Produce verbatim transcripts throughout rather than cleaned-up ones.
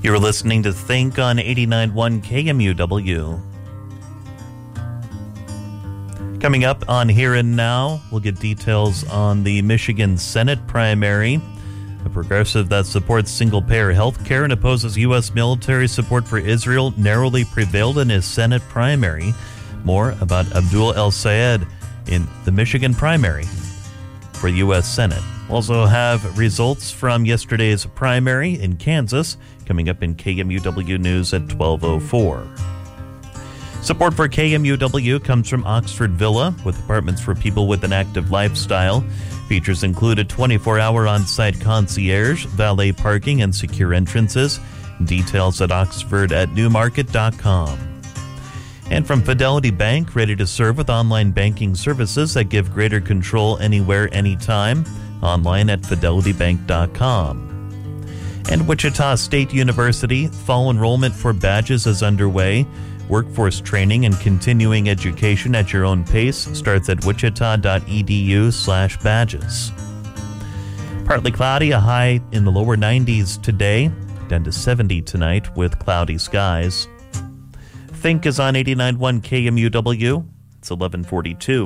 You're listening to Think on eighty-nine point one K M U W. Coming up on Here and Now, we'll get details on the Michigan Senate primary. A progressive that supports single-payer health care and opposes U S military support for Israel narrowly prevailed in his Senate primary. More about Abdul El-Sayed in the Michigan primary for U S Senate. We'll also have results from yesterday's primary in Kansas coming up in K M U W News at twelve oh four. Support for K M U W comes from Oxford Villa, with apartments for people with an active lifestyle. Features include a twenty-four hour on-site concierge, valet parking, and secure entrances. Details at oxford at newmarket dot com. And from Fidelity Bank, ready to serve with online banking services that give greater control anywhere, anytime. Online at fidelity bank dot com. And Wichita State University, fall enrollment for badges is underway. Workforce training and continuing education at your own pace starts at wichita.edu slash badges. Partly cloudy, a high in the lower nineties today, down to seventy tonight with cloudy skies. Think is on eighty-nine point one K M U W. It's eleven forty-two.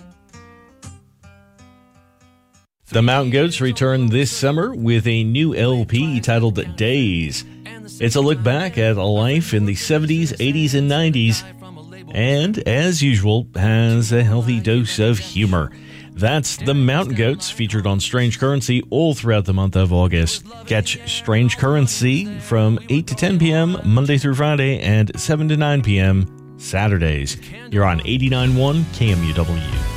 The Mountain Goats return this summer with a new L P titled Days. It's a look back at a life in the seventies, eighties, and nineties, and, as usual, has a healthy dose of humor. That's the Mountain Goats, featured on Strange Currency all throughout the month of August. Catch Strange Currency from eight to ten p.m. Monday through Friday and seven to nine p.m. Saturdays. You're on eighty-nine point one K M U W.